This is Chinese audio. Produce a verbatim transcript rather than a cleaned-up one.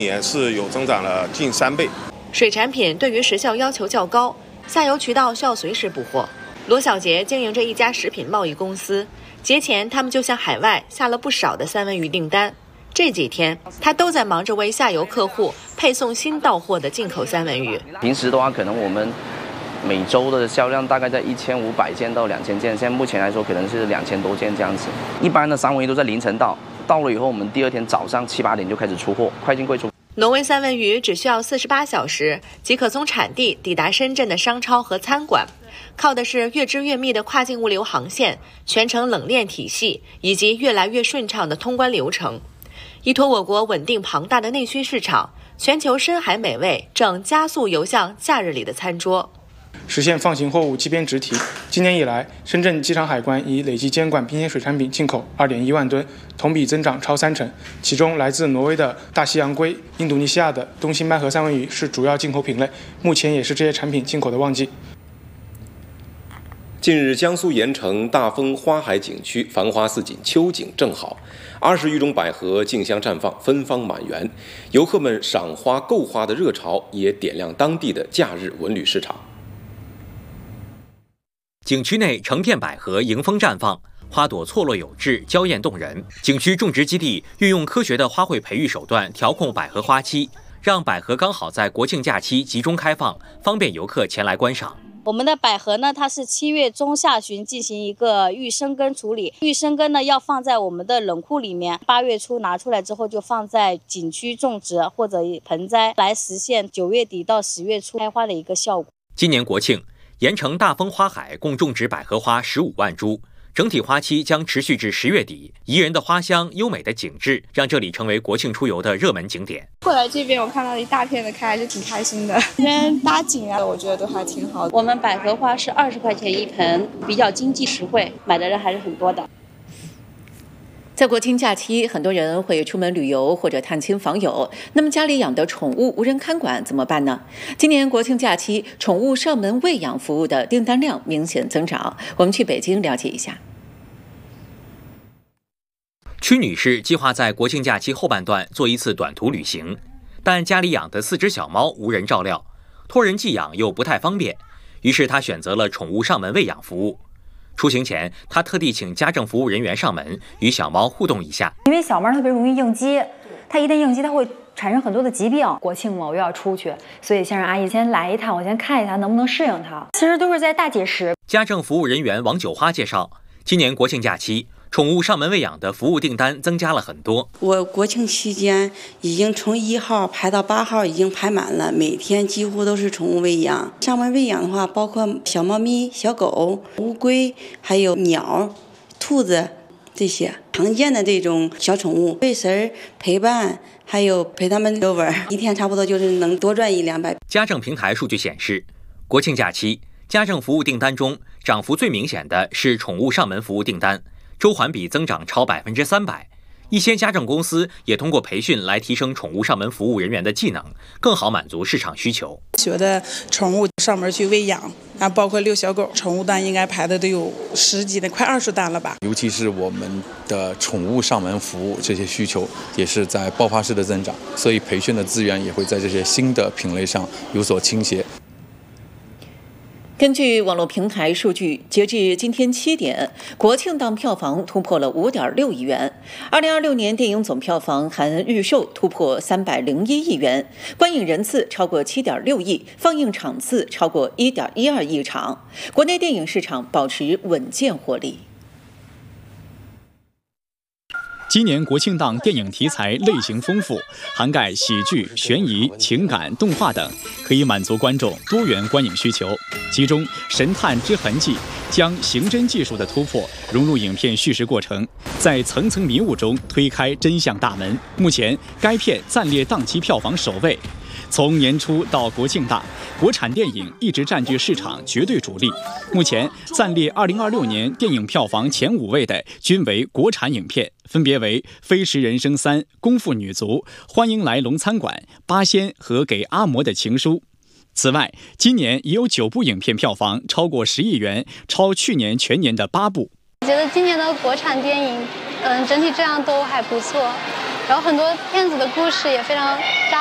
也是有增长了近三倍。 水产品对于时效要求较高，下游渠道需要随时补货。罗小杰经营着一家食品贸易公司，节前他们就向海外下了不少的三文鱼订单。这几天他都在忙着为下游客户配送新到货的进口三文鱼。 平时的话，可能我们每周的销量大概在一千五百件到两千件，现在目前来说可能是两千多件这样子。一般的三文鱼都在凌晨到，到了以后我们第二天早上七八点就开始出货，快进快出。 挪威三文鱼只需要四十八小时即可从产地抵达深圳的商超和餐馆，靠的是越织越密的跨境物流航线、全程冷链体系以及越来越顺畅的通关流程，依托我国稳定庞大的内需市场，全球深海美味正加速游向假日里的餐桌。 实现放行货物机编直提。今年以来，深圳机场海关已累计监管冰鲜水产品进口 二点一万吨，同比增长超三成。其中，来自挪威的大西洋鲑、印度尼西亚的东星斑河三文鱼是主要进口品类，目前也是这些产品进口的旺季。 近日，江苏盐城大丰花海景区繁花似锦，秋景正好，二十余种百合竞相绽放，芬芳满园。游客们赏花购花的热潮也点亮当地的假日文旅市场。 景区内成片百合迎风绽放，花朵错落有致，娇艳动人。景区种植基地运用科学的花卉培育手段调控百合花期，让百合刚好在国庆假期集中开放，方便游客前来观赏。 我们的百合呢，它是七月中下旬进行一个预生根处理，预生根呢要放在我们的冷库里面，八月初拿出来之后就放在景区种植或者盆栽，来实现九月底到十月初开花的一个效果。 今年国庆，盐城大丰花海共种植百合花十五万株，整体花期将持续至十月底。宜人的花香、优美的景致，让这里成为国庆出游的热门景点。 过来这边，我看到一大片的开，还是挺开心的。这边搭景啊，我觉得都还挺好的。 我们百合花是二十块钱一盆，比较经济实惠，买的人还是很多的。 在国庆假期，很多人会出门旅游或者探亲访友。那么家里养的宠物无人看管怎么办呢？今年国庆假期，宠物上门喂养服务的订单量明显增长。我们去北京了解一下。 曲女士计划在国庆假期后半段做一次短途旅行，但家里养的四只小猫无人照料，托人寄养又不太方便，于是她选择了宠物上门喂养服务。出行前，他特地请家政服务人员上门与小猫互动一下。 因为小猫特别容易应激，它一旦应激，它会产生很多的疾病。国庆嘛，我又要出去，所以先让阿姨先来一趟，我先看一下能不能适应它。其实都是在大节时。 家政服务人员王九花介绍，今年国庆假期，宠物上门喂养的服务订单增加了很多。 我国庆期间已经从一号排到八号，已经排满了，每天几乎都是宠物喂养。上门喂养的话，包括小猫咪、小狗、乌龟，还有鸟、兔子这些常见的这种小宠物，喂食、陪伴，还有陪他们遛弯，一天差不多就是能多赚一两百。 家政平台数据显示，国庆假期家政服务订单中涨幅最明显的是宠物上门服务订单。周环比增长超百分之三百，一些家政公司也通过培训来提升宠物上门服务人员的技能，更好满足市场需求。 学的宠物上门去喂养，啊，包括遛小狗，宠物单应该排的都有十几的，快二十单了吧。 尤其是我们的宠物上门服务，这些需求也是在爆发式的增长，所以培训的资源也会在这些新的品类上有所倾斜。 根据网络平台数据，截至今天七点，国庆档票房突破了五点六亿元。二零二六年电影总票房含预售突破三百零一亿元，观影人次超过七点六亿，放映场次超过一点一二亿场。国内电影市场保持稳健获利。 今年国庆档电影题材类型丰富，涵盖喜剧、悬疑、情感、动画等，可以满足观众多元观影需求。其中，《神探之痕迹》将刑侦技术的突破融入影片叙事过程，在层层迷雾中推开真相大门。目前，该片暂列档期票房首位。从年初到国庆档，国产电影一直占据市场绝对主力。目前暂列二零二六年电影票房前五位的均为国产影片，分别为《飞驰人生三》、《功夫女足》、《欢迎来龙餐馆》、《八仙》和《给阿嬷的情书》。此外，今年已有九部影片票房超过十亿元，超去年全年的八部。 我觉得今年的国产电影，嗯，整体质量都还不错。 然后很多片子的故事也非常扎